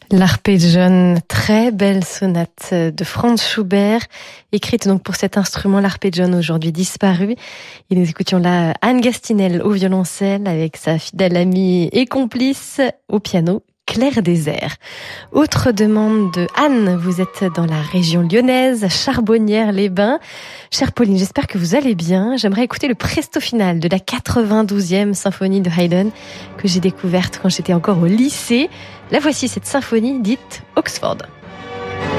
L'arpégione, très belle sonate de Franz Schubert, écrite donc pour cet instrument, l'arpégione aujourd'hui disparu. Et nous écoutions là Anne Gastinel au violoncelle avec sa fidèle amie et complice au piano, Claire Désert. Autre demande de Anne, vous êtes dans la région lyonnaise, Charbonnières-les-Bains. Chère Pauline, j'espère que vous allez bien. J'aimerais écouter le presto final de la 92e symphonie de Haydn que j'ai découverte quand j'étais encore au lycée. La voici, cette symphonie dite Oxford.